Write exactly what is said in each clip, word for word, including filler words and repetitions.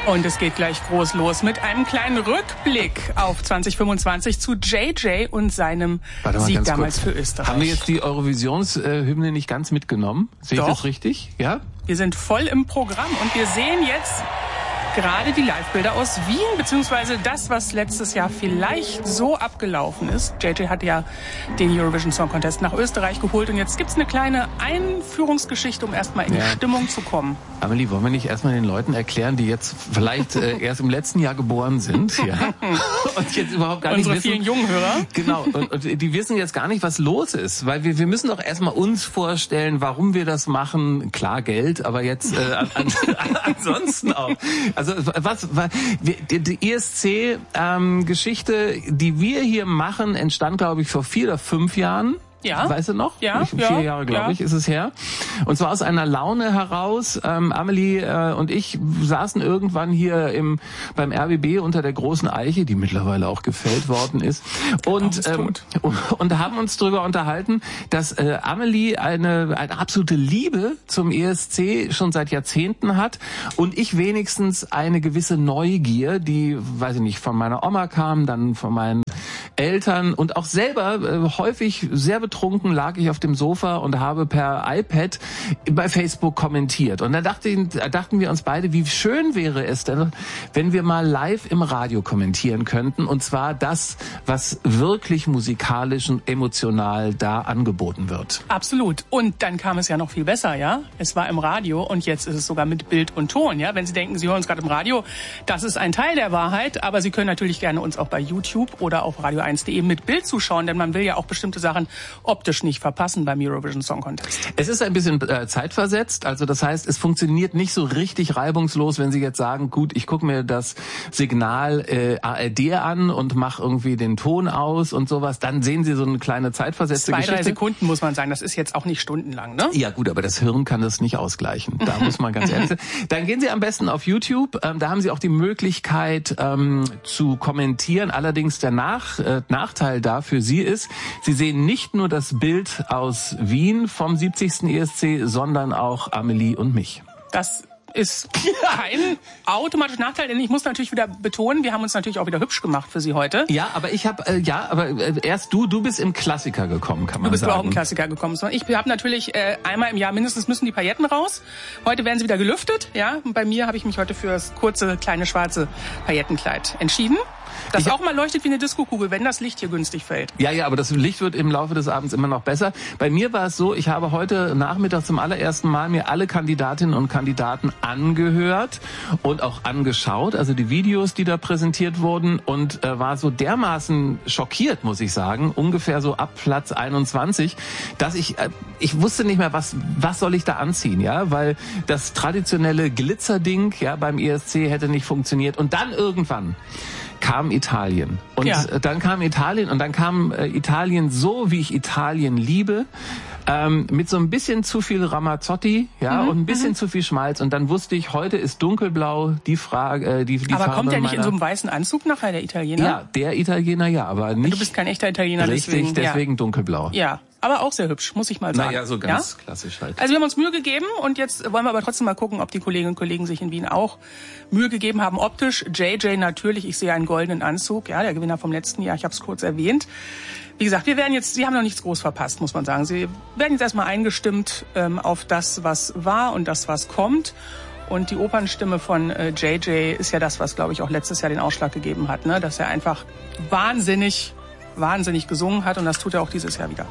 Und es geht gleich groß los mit einem kleinen Rückblick auf zwanzig fünfundzwanzig zu J J und seinem Sieg damals kurz. Für Österreich. Haben wir jetzt die Eurovisionshymne nicht ganz mitgenommen? Sehe ich das richtig? Ja? Wir sind voll im Programm und wir sehen jetzt gerade die Live-Bilder aus Wien, beziehungsweise das, was letztes Jahr vielleicht so abgelaufen ist. J J hat ja den Eurovision Song Contest nach Österreich geholt und jetzt gibt's eine kleine Einführungsgeschichte, um erstmal in ja. die Stimmung zu kommen. Amelie, wollen wir nicht erstmal den Leuten erklären, die jetzt vielleicht äh, erst im letzten Jahr geboren sind, ja, und jetzt überhaupt gar Unsere nicht wissen. Unsere vielen jungen Hörer. Genau, und, und die wissen jetzt gar nicht, was los ist, weil wir wir müssen doch erstmal uns vorstellen, warum wir das machen. Klar, Geld, aber jetzt äh, an, an, ansonsten auch. Also was, was die, die E S C-Geschichte, ähm, die wir hier machen, entstand, glaube ich, vor vier oder fünf Jahren. Ja. Weißt du noch? Ja. Ich, vier ja, Jahre, glaube ja. ich, ist es her. Und zwar aus einer Laune heraus. Ähm, Amelie äh, und ich saßen irgendwann hier im beim R B B unter der großen Eiche, die mittlerweile auch gefällt worden ist, und ähm, und haben uns darüber unterhalten, dass äh, Amelie eine eine absolute Liebe zum E S C schon seit Jahrzehnten hat und ich wenigstens eine gewisse Neugier, die, weiß ich nicht, von meiner Oma kam, dann von meinen Eltern und auch selber äh, häufig sehr betrunken lag ich auf dem Sofa und habe per iPad bei Facebook kommentiert. Und da dachte, dachten wir uns beide, wie schön wäre es denn, wenn wir mal live im Radio kommentieren könnten. Und zwar das, was wirklich musikalisch und emotional da angeboten wird. Absolut. Und dann kam es ja noch viel besser, ja? Es war im Radio und jetzt ist es sogar mit Bild und Ton, ja? Wenn Sie denken, Sie hören uns gerade im Radio, das ist ein Teil der Wahrheit. Aber Sie können natürlich gerne uns auch bei YouTube oder auf radio eins punkt de mit Bild zuschauen, denn man will ja auch bestimmte Sachen optisch nicht verpassen beim Eurovision Song Contest. Es ist ein bisschen äh, zeitversetzt, also das heißt, es funktioniert nicht so richtig reibungslos, wenn Sie jetzt sagen, gut, ich gucke mir das Signal äh, A R D an und mache irgendwie den Ton aus und sowas, dann sehen Sie so eine kleine zeitversetzte Zwei, Geschichte. drei Sekunden muss man sagen, das ist jetzt auch nicht stundenlang, ne? Ja gut, aber das Hirn kann das nicht ausgleichen, da muss man ganz ehrlich sein. Dann gehen Sie am besten auf YouTube, ähm, da haben Sie auch die Möglichkeit ähm, zu kommentieren, allerdings der Nach, äh, Nachteil da für Sie ist, Sie sehen nicht nur das Bild aus Wien vom siebzigsten E S C, sondern auch Amelie und mich. Das ist kein automatischer Nachteil, denn ich muss natürlich wieder betonen, wir haben uns natürlich auch wieder hübsch gemacht für Sie heute. Ja, aber ich habe, äh, ja, aber äh, erst du, du bist im Klassiker gekommen, kann man sagen. Du bist sagen. auch im Klassiker gekommen. Ich habe natürlich äh, einmal im Jahr mindestens müssen die Pailletten raus. Heute werden sie wieder gelüftet, ja. Und bei mir habe ich mich heute für das kurze, kleine, schwarze Paillettenkleid entschieden. Das ich auch mal leuchtet wie eine Diskokugel, wenn das Licht hier günstig fällt. Ja, ja, aber das Licht wird im Laufe des Abends immer noch besser. Bei mir war es so, ich habe heute Nachmittag zum allerersten Mal mir alle Kandidatinnen und Kandidaten angehört und auch angeschaut, also die Videos, die da präsentiert wurden, und äh, war so dermaßen schockiert, muss ich sagen, ungefähr so ab Platz einundzwanzig, dass ich äh, ich wusste nicht mehr, was was soll ich da anziehen, ja, weil das traditionelle Glitzerding, ja, beim E S C hätte nicht funktioniert. Und dann irgendwann kam Italien. Und ja. dann kam Italien und dann kam äh, Italien so, wie ich Italien liebe, ähm, mit so ein bisschen zu viel Ramazzotti, ja, mhm, und ein bisschen mhm. zu viel Schmalz. Und dann wusste ich, heute ist dunkelblau die Frage, äh, die, die aber Farbe kommt der nicht meiner... in so einem weißen Anzug nachher, der Italiener? Ja, der Italiener, ja, aber nicht... Du bist kein echter Italiener, richtig, deswegen... deswegen ja. dunkelblau. Ja. Aber auch sehr hübsch, muss ich mal sagen. Naja, so ganz ja? klassisch halt. Also wir haben uns Mühe gegeben und jetzt wollen wir aber trotzdem mal gucken, ob die Kolleginnen und Kollegen sich in Wien auch Mühe gegeben haben. Optisch, J J natürlich, ich sehe einen goldenen Anzug, ja, der Gewinner vom letzten Jahr, ich habe es kurz erwähnt. Wie gesagt, wir werden jetzt, Sie haben noch nichts groß verpasst, muss man sagen. Sie werden jetzt erstmal eingestimmt ähm, auf das, was war und das, was kommt. Und die Opernstimme von äh, J J ist ja das, was, glaube ich, auch letztes Jahr den Ausschlag gegeben hat, ne? Dass er einfach wahnsinnig wahnsinnig gesungen hat und das tut er auch dieses Jahr wieder.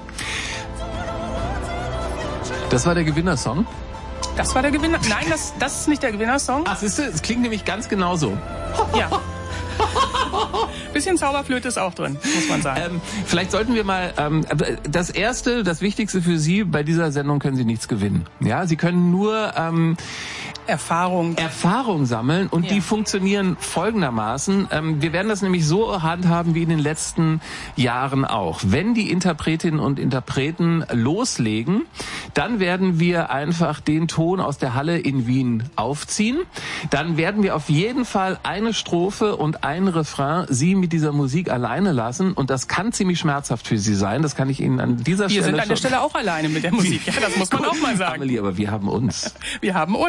Das war der Gewinnersong? Das war der Gewinner. Nein, das, das ist nicht der Gewinnersong. Ach, siehst du, es klingt nämlich ganz genauso. Ja. Bisschen Zauberflöte ist auch drin, muss man sagen. Ähm, vielleicht sollten wir mal, ähm, das Erste, das Wichtigste für Sie, bei dieser Sendung können Sie nichts gewinnen. Ja, Sie können nur ähm, Erfahrung. Erfahrung sammeln und ja. die funktionieren folgendermaßen. Ähm, wir werden das nämlich so handhaben wie in den letzten Jahren auch. Wenn die Interpretinnen und Interpreten loslegen, dann werden wir einfach den Ton aus der Halle in Wien aufziehen. Dann werden wir auf jeden Fall eine Strophe und ein Refrain Sie mit dieser Musik alleine lassen und das kann ziemlich schmerzhaft für Sie sein. Das kann ich Ihnen an dieser wir Stelle Wir sind an der Stelle auch alleine mit der Musik. Ja, das muss man auch mal sagen. Amelie, aber wir haben uns. Wir haben uns. Also suchen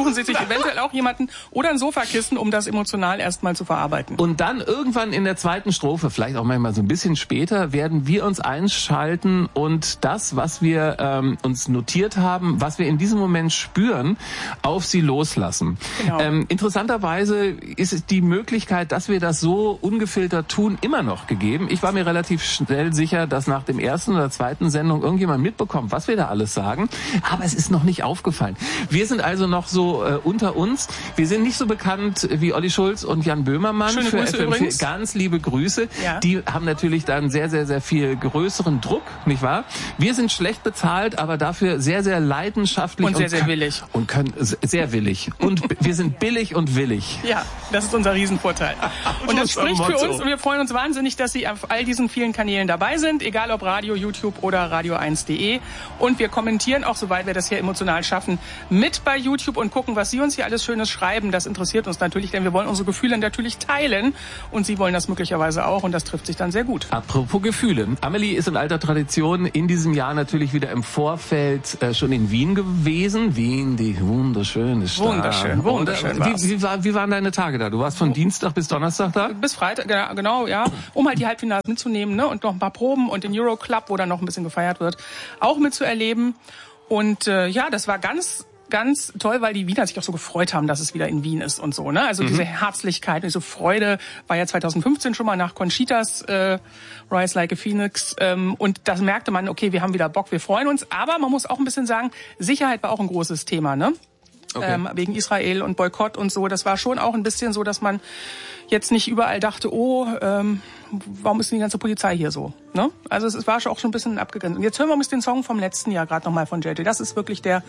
suchen Sie sich eventuell auch jemanden oder ein Sofakissen, um das emotional erstmal zu verarbeiten. Und dann irgendwann in der zweiten Strophe, vielleicht auch manchmal so ein bisschen später, werden wir uns einschalten und das, was wir ähm, uns notiert haben, was wir in diesem Moment spüren, auf Sie loslassen. Genau. Ähm, interessanterweise ist es die Möglichkeit, dass wir das so ungefiltert tun, immer noch gegeben. Ich war mir relativ schnell sicher, dass nach dem ersten oder zweiten Sendung irgendjemand mitbekommt, was wir da alles sagen. Aber es ist noch nicht aufgefallen. Wir sind also noch so äh, unter uns. Wir sind nicht so bekannt wie Olli Schulz und Jan Böhmermann. Schöne für Grüße F M vier. übrigens. Ganz liebe Grüße. Ja. Die haben natürlich dann sehr, sehr, sehr viel größeren Druck, nicht wahr? Wir sind schlecht bezahlt, aber dafür sehr, sehr leidenschaftlich. Und sehr, sehr willig. Und können, sehr willig. Und wir sind billig und willig. Ja, das ist unser Riesenvorteil. Und das spricht für Motto. uns und wir freuen uns wahnsinnig, dass Sie auf all diesen vielen Kanälen dabei sind, egal ob Radio, YouTube oder radio eins punkt de. Und wir kommentieren auch, soweit wir das hier emotional schaffen, mit bei YouTube und gucken, was Sie uns hier alles Schönes schreiben. Das interessiert uns natürlich, denn wir wollen unsere Gefühle natürlich teilen und Sie wollen das möglicherweise auch und das trifft sich dann sehr gut. Apropos Gefühle. Amelie ist in alter Tradition in diesem Jahr natürlich wieder im Vorfeld äh, schon in Wien gewesen. Wien, die wunderschöne Stadt. Wunderschön, wunderschön. Wie, wie, war, wie waren deine Tage da? Du warst von Dienstag bis Donnerstag da? Bis Freitag, ja, genau, ja, um halt die Halbfinals mitzunehmen, ne, und noch ein paar Proben und den Euroclub, wo dann noch ein bisschen gefeiert wird, auch mitzuerleben. Und äh, ja, das war ganz ganz toll, weil die Wiener sich auch so gefreut haben, dass es wieder in Wien ist und so, ne? Also mhm. diese Herzlichkeit, diese Freude war ja zwanzig fünfzehn schon mal nach Conchitas äh, Rise Like a Phoenix ähm, und das merkte man, okay, wir haben wieder Bock, wir freuen uns, aber man muss auch ein bisschen sagen, Sicherheit war auch ein großes Thema, ne? Okay. Ähm, wegen Israel und Boykott und so. Das war schon auch ein bisschen so, dass man jetzt nicht überall dachte, oh, ähm, warum ist denn die ganze Polizei hier so? Ne? Also es war schon auch schon ein bisschen abgegrenzt. Und jetzt hören wir uns den Song vom letzten Jahr gerade nochmal von J J. Das ist wirklich der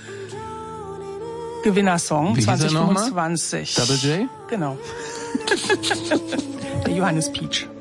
Gewinnersong zwanzig fünfundzwanzig. Double J? Genau. Der Johannes Peach.